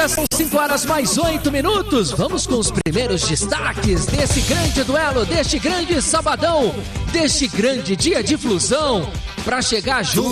dia, são 5 horas mais 8 minutos. Vamos com os primeiros destaques desse grande duelo, deste grande sabadão, deste grande dia de flusão. Pra chegar junto,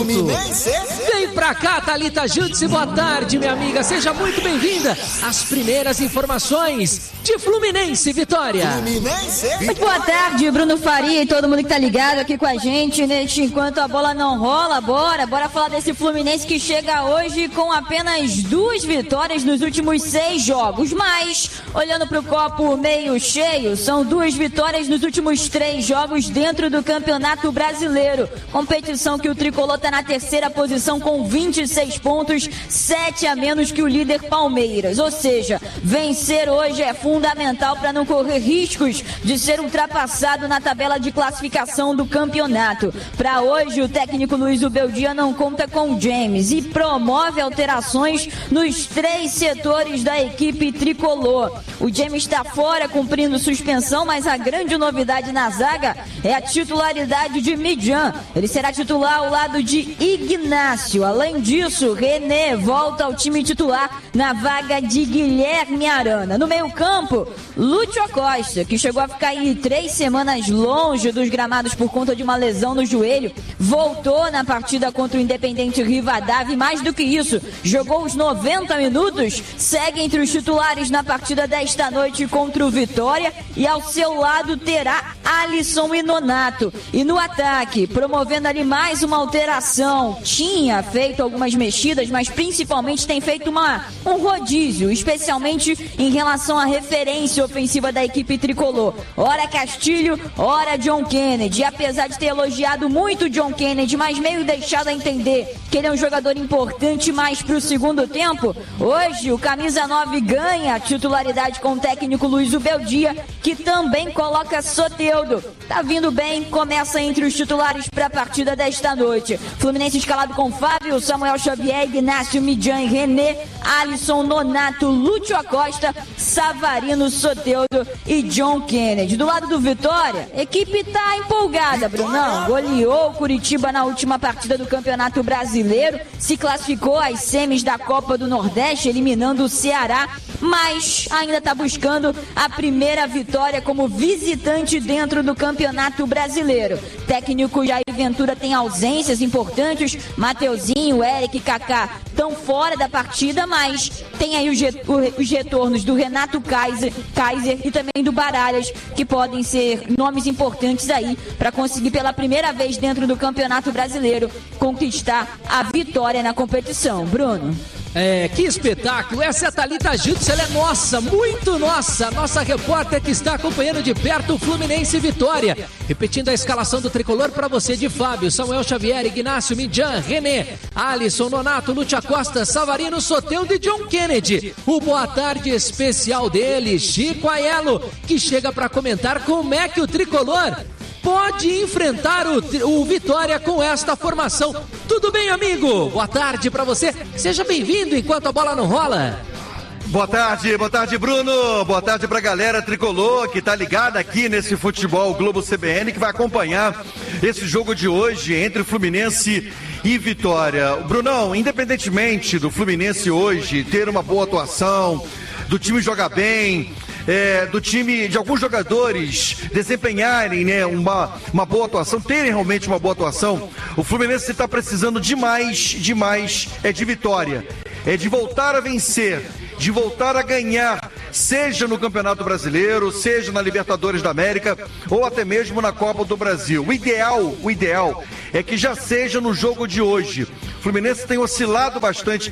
vem pra cá, Thalita Júdice, boa tarde, minha amiga, seja muito bem-vinda às primeiras informações de Fluminense Vitória. Muito boa tarde, Bruno Faria e todo mundo que tá ligado aqui com a gente neste Enquanto a Bola Não Rola. Bora falar desse Fluminense que chega hoje com apenas 2 vitórias nos últimos 6 jogos, mas olhando pro copo meio cheio, são 2 vitórias nos últimos 3 jogos dentro do Campeonato Brasileiro, competição que o Tricolor está na 3ª posição com 26 pontos, 7 a menos que o líder Palmeiras. Ou seja, vencer hoje é fundamental para não correr riscos de ser ultrapassado na tabela de classificação do campeonato. Para hoje, o técnico Luiz Ubeldia não conta com o James e promove alterações nos 3 setores da equipe tricolor. O James está fora cumprindo suspensão, mas a grande novidade na zaga é a titularidade de Midjan. Ele será titular ao lado de Ignácio. Além disso, René volta ao time titular na vaga de Guilherme Arana. No meio-campo, Lúcio Acosta, que chegou a ficar aí 3 semanas longe dos gramados por conta de uma lesão no joelho, voltou na partida contra o Independente Rivadavia e, mais do que isso, jogou os 90 minutos, segue entre os titulares na partida desta noite contra o Vitória e ao seu lado terá Alisson e Nonato. E no ataque, promovendo ali mais uma alteração, tinha feito algumas mexidas, mas principalmente tem feito um rodízio, especialmente em relação à referência ofensiva da equipe tricolor. Ora Castilho, ora John Kennedy. E apesar de ter elogiado muito John Kennedy, mas meio deixado a entender que ele é um jogador importante mais para o segundo tempo, hoje o camisa 9 ganha a titularidade com o técnico Luiz Ubeldia, que também coloca Soteldo. Tá vindo bem, começa entre os titulares para a partida desta noite. Fluminense escalado com Fábio, Samuel Xavier, Ignácio, Midjan e René, Alisson, Nonato, Lúcio Acosta, Savarino, Soteldo e John Kennedy. Do lado do Vitória, a equipe tá empolgada, Brunão. Goleou o Curitiba na última partida do Campeonato Brasileiro, se classificou às semis da Copa do Nordeste, eliminando o Ceará, mas ainda tá buscando a primeira vitória como visitante dentro do Campeonato Brasileiro. Técnico Jair Ventura tem ausências importantes, Mateuzinho, Eric e Kaká estão fora da partida, mas tem aí os retornos do Renato Kaiser e também do Baralhas, que podem ser nomes importantes aí para conseguir pela primeira vez dentro do Campeonato Brasileiro conquistar a vitória na competição. Bruno. Que espetáculo! Essa é a Thalita Júdice, ela é nossa, muito nossa, nossa repórter que está acompanhando de perto o Fluminense Vitória. Repetindo a escalação do tricolor para você de Fábio, Samuel Xavier, Ignácio, Midjan, René, Alisson, Nonato, Lúcio Acosta, Savarino, Soteldo e John Kennedy. O boa tarde especial dele, Chico Aiello, que chega para comentar como é que o tricolor pode enfrentar o Vitória com esta formação. Tudo bem, amigo? Boa tarde pra você. Seja bem-vindo enquanto a bola não rola. Boa tarde, Bruno. Boa tarde pra galera tricolor que tá ligada aqui nesse Futebol Globo CBN, que vai acompanhar esse jogo de hoje entre Fluminense e Vitória. Brunão, independentemente do Fluminense hoje ter uma boa atuação, do time jogar bem, do time, de alguns jogadores desempenharem, né, uma boa atuação, terem realmente uma boa atuação, o Fluminense está precisando demais de vitória, de voltar a vencer, de voltar a ganhar, seja no Campeonato Brasileiro, seja na Libertadores da América ou até mesmo na Copa do Brasil. O ideal é que já seja no jogo de hoje. O Fluminense tem oscilado bastante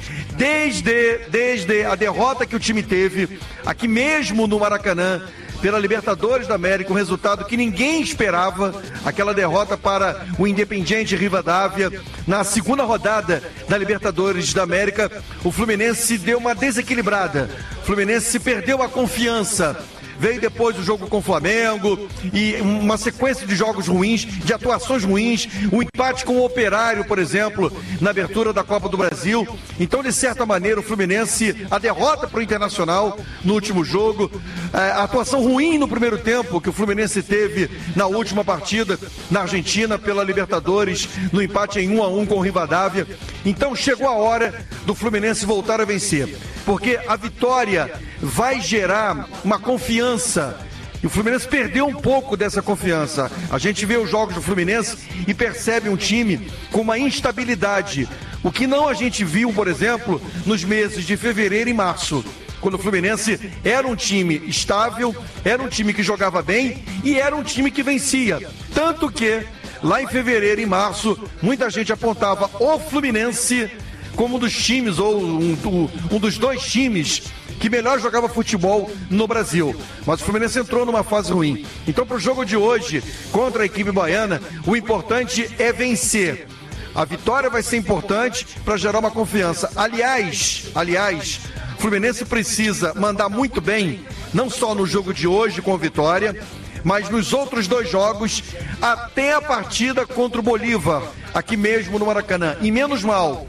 desde a derrota que o time teve aqui mesmo no Maracanã pela Libertadores da América, um resultado que ninguém esperava, aquela derrota para o Independiente Rivadavia na segunda rodada da Libertadores da América. O Fluminense deu uma desequilibrada, o Fluminense perdeu a confiança. Veio depois o jogo com o Flamengo e uma sequência de jogos ruins, de atuações ruins, o empate com o Operário, por exemplo, na abertura da Copa do Brasil. Então, de certa maneira, o Fluminense, a derrota para o Internacional no último jogo, a atuação ruim no primeiro tempo que o Fluminense teve na última partida na Argentina pela Libertadores, no empate em 1-1 com o Rivadavia. Então, chegou a hora do Fluminense voltar a vencer. porque a vitória vai gerar uma confiança. E o Fluminense perdeu um pouco dessa confiança. A gente vê os jogos do Fluminense e percebe um time com uma instabilidade. O que não a gente viu, por exemplo, nos meses de fevereiro e março, quando o Fluminense era um time estável, era um time que jogava bem e era um time que vencia. Tanto que, lá em fevereiro e março, muita gente apontava o Fluminense como um dos times, ou um dos dois times que melhor jogava futebol no Brasil. Mas o Fluminense entrou numa fase ruim. Então, para o jogo de hoje, contra a equipe baiana, o importante é vencer. A vitória vai ser importante para gerar uma confiança. Aliás, o Fluminense precisa mandar muito bem, não só no jogo de hoje com a vitória, mas nos outros 2 jogos, até a partida contra o Bolívar, aqui mesmo no Maracanã. E menos mal,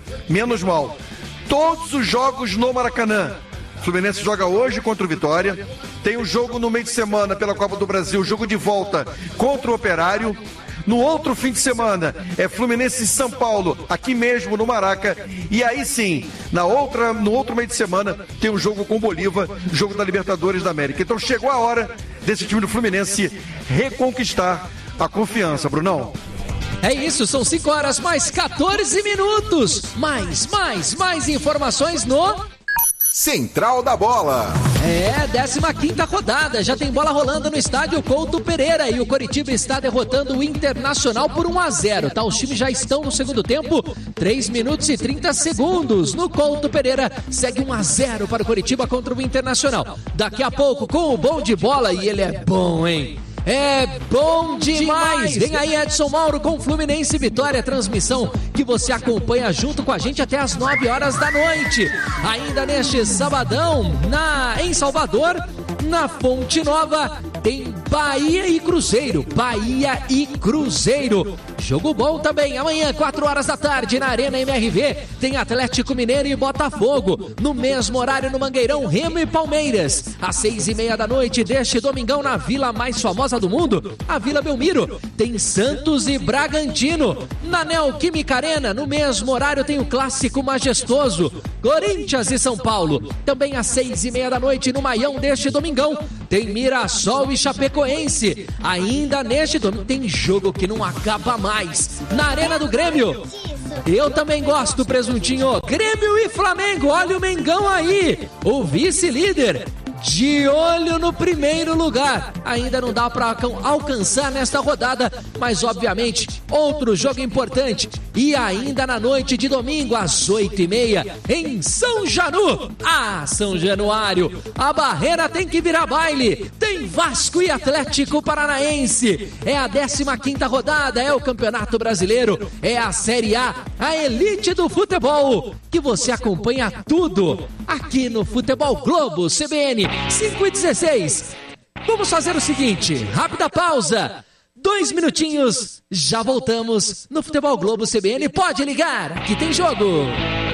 todos os jogos no Maracanã. O Fluminense joga hoje contra o Vitória, tem um jogo no meio de semana pela Copa do Brasil, jogo de volta contra o Operário. No outro fim de semana é Fluminense e São Paulo, aqui mesmo no Maraca. E aí sim, no outro meio de semana tem um jogo com o Bolívar, jogo da Libertadores da América. Então chegou a hora desse time do Fluminense reconquistar a confiança, Brunão. É isso, são 5 horas mais 14 minutos. Mais informações no Central da Bola. 15ª rodada, já tem bola rolando no estádio Couto Pereira e o Coritiba está derrotando o Internacional por 1-0, tá? Os times já estão no segundo tempo, 3 minutos e 30 segundos. No Couto Pereira, segue 1-0 para o Coritiba contra o Internacional. Daqui a pouco, com o bom de bola, e ele é bom, hein? É bom demais! Vem aí Edson Mauro com Fluminense Vitória, transmissão que você acompanha junto com a gente até as 9 horas da noite. Ainda neste sabadão, em Salvador, na Fonte Nova, tem Bahia e Cruzeiro. Jogo bom também, amanhã, 4 horas da tarde, na Arena MRV, tem Atlético Mineiro e Botafogo. No mesmo horário, no Mangueirão, Remo e Palmeiras. Às 6h30 da noite deste domingão, na vila mais famosa do mundo, a Vila Belmiro, tem Santos e Bragantino. Na Neoquímica Arena, no mesmo horário, tem o clássico majestoso, Corinthians e São Paulo. Também às 6h30 da noite, no Maião deste domingão, tem Mirassol e Chapecoense. Ainda neste domingo, tem jogo que não acaba mais. Na Arena do Grêmio, eu também gosto, presuntinho. Grêmio e Flamengo, olha o Mengão aí, o vice-líder, de olho no primeiro lugar. Ainda não dá para alcançar nesta rodada, mas obviamente outro jogo importante. E ainda na noite de domingo, às 8h30, em São Janu, São Januário, a barreira tem que virar baile. Tem Vasco e Atlético Paranaense. É a 15ª rodada, é o Campeonato Brasileiro, é a Série A, a elite do futebol, que você acompanha tudo aqui no Futebol Globo CBN 5h16. Vamos fazer o seguinte, rápida pausa, 2 minutinhos, já voltamos no Futebol Globo CBN. Pode ligar, aqui tem jogo.